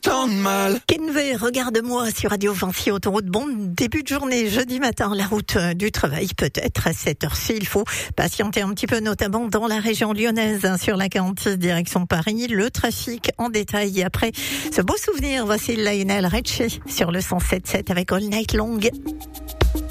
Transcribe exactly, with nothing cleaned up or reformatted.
tant de mal. Kenvé, regarde-moi sur Radio Vinci Autoroute. Bon début de journée, jeudi matin, la route du travail peut-être à cette heure-ci. Il faut patienter un petit peu, notamment dans la région lyonnaise, sur la quarante-six direction Paris. Le trafic en détail. Et après ce beau souvenir, voici Lionel Richie sur le cent sept sept avec All Night Long.